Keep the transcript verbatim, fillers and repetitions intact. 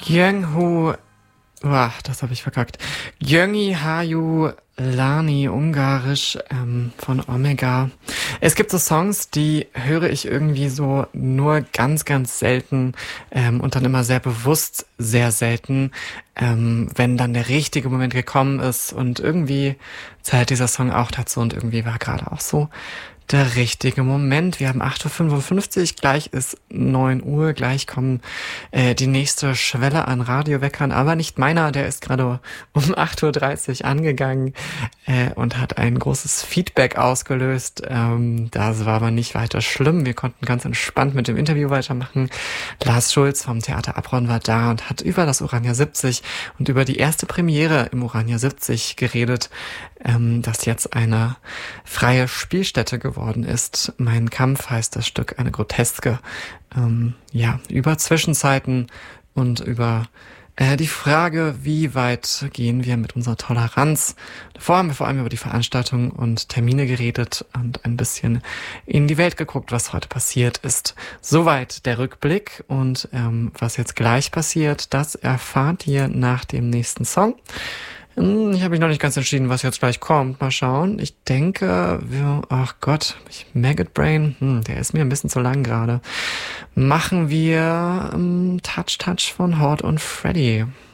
Gyönghu, Uah, das habe ich verkackt. Gyöngy Hayu Lani, ungarisch, ähm, von Omega. Es gibt so Songs, die höre ich irgendwie so nur ganz, ganz selten ähm, und dann immer sehr bewusst sehr selten, ähm, wenn dann der richtige Moment gekommen ist und irgendwie zählt dieser Song auch dazu und irgendwie war gerade auch so der richtige Moment. Wir haben acht Uhr fünfundfünfzig, gleich ist neun Uhr, gleich kommen äh, die nächste Schwelle an Radioweckern, aber nicht meiner, der ist gerade um acht Uhr dreißig angegangen äh, und hat ein großes Feedback ausgelöst. Ähm, das war aber nicht weiter schlimm. Wir konnten ganz entspannt mit dem Interview weitermachen. Lars Schulz vom Theater Abron war da und hat über das Urania siebzig und über die erste Premiere im Urania siebzig geredet, ähm, das jetzt eine freie Spielstätte geworden ist. Mein Kampf heißt das Stück, eine Groteske, ähm, ja, über Zwischenzeiten und über äh, die Frage, wie weit gehen wir mit unserer Toleranz. Davor haben wir vor allem über die Veranstaltungen und Termine geredet und ein bisschen in die Welt geguckt, was heute passiert ist. Soweit der Rückblick und ähm, was jetzt gleich passiert, das erfahrt ihr nach dem nächsten Song. Ich habe mich noch nicht ganz entschieden, was jetzt gleich kommt. Mal schauen. Ich denke, wir, ach Gott, ich, Maggot Brain, hm, der ist mir ein bisschen zu lang gerade. Machen wir ähm, Touch Touch von Horde und Freddy.